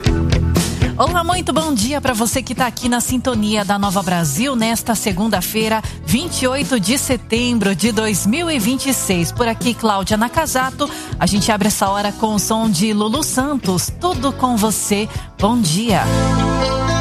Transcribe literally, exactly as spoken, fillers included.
Olá, muito bom dia para você que está aqui na sintonia da Nova Brasil nesta segunda-feira, vinte e oito de setembro de dois mil e vinte e seis. Por aqui, Cláudia Nakazato. A gente abre essa hora com o som de Lulu Santos. Tudo com você. Bom dia.